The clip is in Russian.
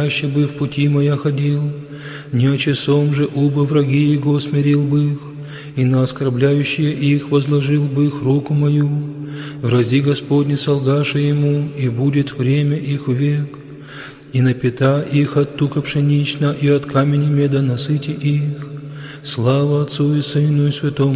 аще бы в пути моя ходил, не часом же убо враги его смирил бы их, и на оскорбляющие их возложил бы их руку мою. Врази Господни солгаши ему, и будет время их век, и напита их от тука пшенична, и от камени меда насыти их. Слава Отцу и Сыну и Святому